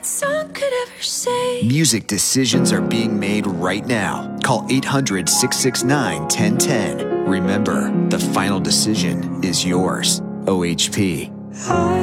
that song could ever say. Music decisions are being made right now. Call 800-669-1010. Remember, the final decision is yours. OHP.